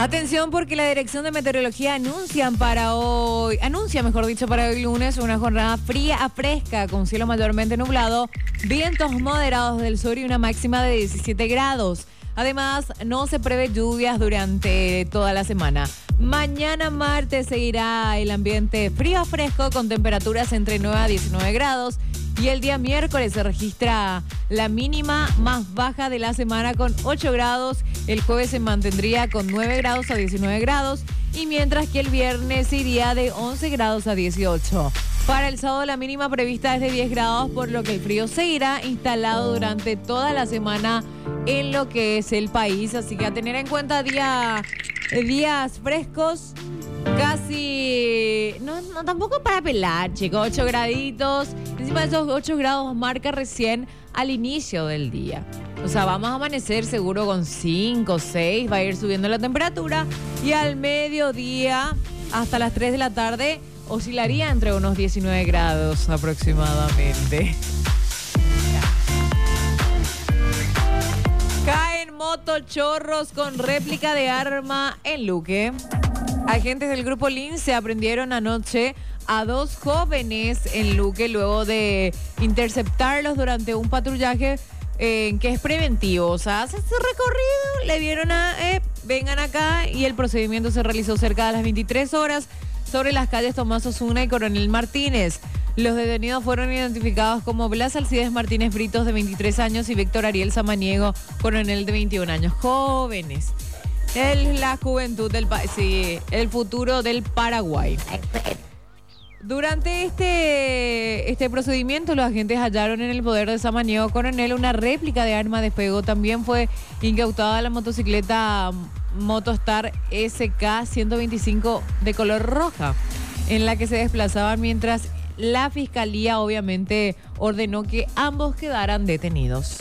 Atención porque la Dirección de Meteorología anuncia para hoy lunes una jornada fría a fresca con cielo mayormente nublado, vientos moderados del sur y una máxima de 17 grados. Además, no se prevé lluvias durante toda la semana. Mañana martes seguirá el ambiente frío a fresco con temperaturas entre 9 a 19 grados. Y el día miércoles se registra la mínima más baja de la semana con 8 grados. El jueves se mantendría con 9 grados a 19 grados. Y mientras que el viernes iría de 11 grados a 18. Para el sábado la mínima prevista es de 10 grados, por lo que el frío seguirá instalado durante toda la semana en lo que es el país. Así que a tener en cuenta días frescos. Casi, no tampoco para pelar, chicos, 8 graditos. Encima de esos 8 grados marca recién al inicio del día. O sea, vamos a amanecer seguro con 5, 6, va a ir subiendo la temperatura. Y al mediodía, hasta las 3 de la tarde, oscilaría entre unos 19 grados aproximadamente. Caen motochorros con réplica de arma en Luque. Agentes del Grupo Lince aprendieron anoche a 2 jóvenes en Luque luego de interceptarlos durante un patrullaje que es preventivo. O sea, hace ese recorrido, le vieron vengan acá, y el procedimiento se realizó cerca de las 23 horas sobre las calles Tomás Osuna y Coronel Martínez. Los detenidos fueron identificados como Blas Alcides Martínez Britos, de 23 años, y Víctor Ariel Samaniego, coronel, de 21 años. Jóvenes. Es la juventud del país, sí, el futuro del Paraguay. Durante este procedimiento, los agentes hallaron en el poder de Samaniego Coronel una réplica de arma de fuego. También fue incautada la motocicleta Motostar SK 125 de color roja, en la que se desplazaban, mientras la fiscalía obviamente ordenó que ambos quedaran detenidos.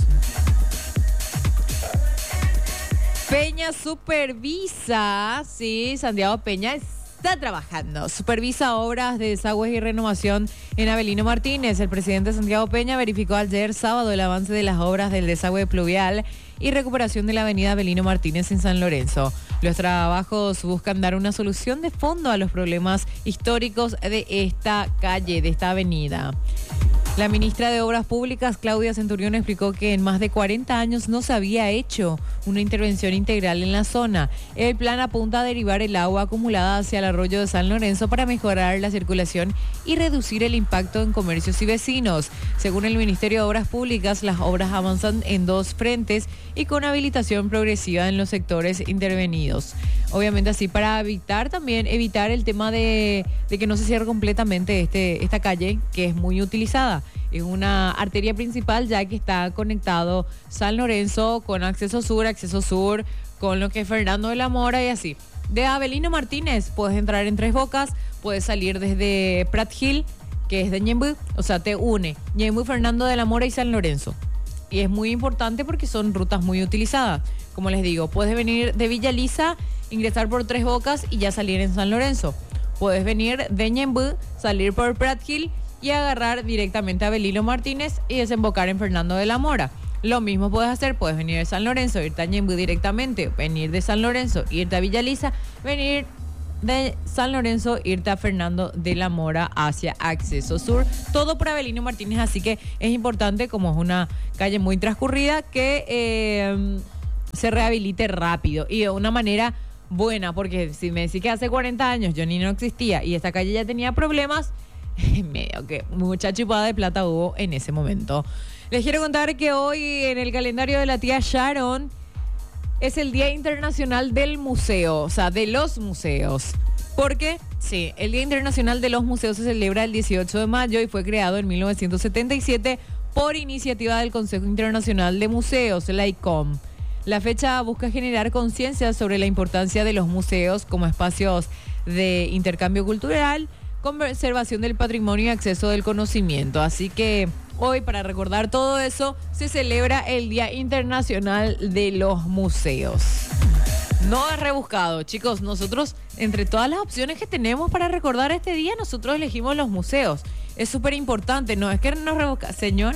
Peña supervisa, sí, Santiago Peña está trabajando. Supervisa obras de desagües y renovación en Avelino Martínez. El presidente Santiago Peña verificó ayer sábado el avance de las obras del desagüe pluvial y recuperación de la avenida Avelino Martínez en San Lorenzo. Los trabajos buscan dar una solución de fondo a los problemas históricos de esta calle, de esta avenida. La ministra de Obras Públicas, Claudia Centurión, explicó que en más de 40 años no se había hecho una intervención integral en la zona. El plan apunta a derivar el agua acumulada hacia el arroyo de San Lorenzo para mejorar la circulación y reducir el impacto en comercios y vecinos. Según el Ministerio de Obras Públicas, las obras avanzan en 2 frentes y con habilitación progresiva en los sectores intervenidos. Obviamente así para evitar el tema de que no se cierre completamente esta calle, que es muy utilizada. Es una arteria principal, ya que está conectado San Lorenzo con acceso sur, con lo que es Fernando de la Mora y así. De Avelino Martínez puedes entrar en Tres Bocas, puedes salir desde Prat Hill, que es de Ñemby, o sea, te une Ñemby, Fernando de la Mora y San Lorenzo. Y es muy importante porque son rutas muy utilizadas. Como les digo, puedes venir de Villa Lisa, ingresar por Tres Bocas y ya salir en San Lorenzo. Puedes venir de Ñemby, salir por Prat Hill y agarrar directamente a Avelino Martínez y desembocar en Fernando de la Mora. Lo mismo puedes hacer, puedes venir de San Lorenzo, irte a Ñemby directamente, venir de San Lorenzo, irte a Villa Lisa, venir de San Lorenzo, irte a Fernando de la Mora hacia Acceso Sur. Todo por Avelino Martínez, así que es importante, como es una calle muy transcurrida, que se rehabilite rápido y de una manera buena, porque si me decís que hace 40 años Johnny no existía y esta calle ya tenía problemas, medio que mucha chupada de plata hubo en ese momento. Les quiero contar que hoy en el calendario de la tía Sharon es el Día Internacional del Museo, o sea, de los museos. ¿Por qué? Sí, el Día Internacional de los Museos se celebra el 18 de mayo y fue creado en 1977 por iniciativa del Consejo Internacional de Museos, la ICOM. La fecha busca generar conciencia sobre la importancia de los museos como espacios de intercambio cultural, conservación del patrimonio y acceso del conocimiento. Así que hoy, para recordar todo eso, se celebra el Día Internacional de los Museos. No es rebuscado, chicos. Nosotros, entre todas las opciones que tenemos para recordar este día, nosotros elegimos los museos. Es súper importante, no es que nos rebusca. Señor,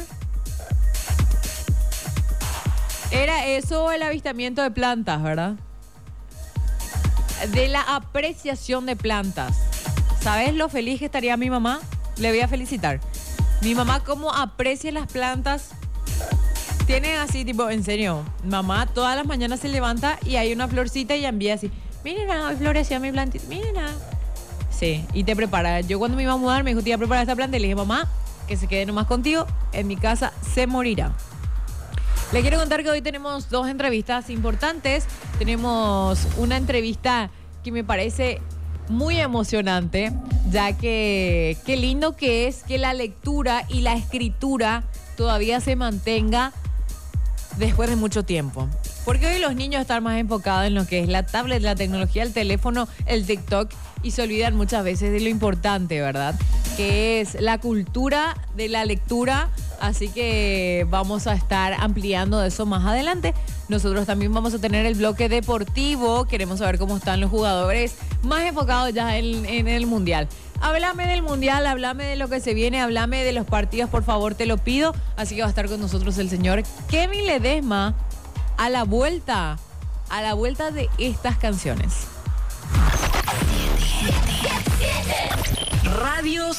era eso o el avistamiento de plantas, ¿verdad? de la apreciación de plantas. ¿Sabes lo feliz que estaría mi mamá? Le voy a felicitar. Mi mamá cómo aprecia las plantas. Tiene así, tipo, en serio, mamá todas las mañanas se levanta y hay una florcita y envía así, miren, hoy floreció mi plantita, miren. Sí, y te prepara. Yo cuando me iba a mudar me dijo, te iba a preparar esta planta y le dije, mamá, que se quede nomás contigo, en mi casa se morirá. Le quiero contar que hoy tenemos 2 entrevistas importantes. Tenemos una entrevista que me parece muy emocionante, ya que qué lindo que es que la lectura y la escritura todavía se mantenga después de mucho tiempo. Porque hoy los niños están más enfocados en lo que es la tablet, la tecnología, el teléfono, el TikTok, y se olvidan muchas veces de lo importante, ¿verdad? Que es la cultura de la lectura. Así que vamos a estar ampliando eso más adelante. Nosotros también vamos a tener el bloque deportivo. Queremos saber cómo están los jugadores más enfocados ya en el Mundial. Háblame del Mundial, háblame de lo que se viene, háblame de los partidos, por favor, te lo pido. Así que va a estar con nosotros el señor Kevin Ledesma a la vuelta de estas canciones. Radio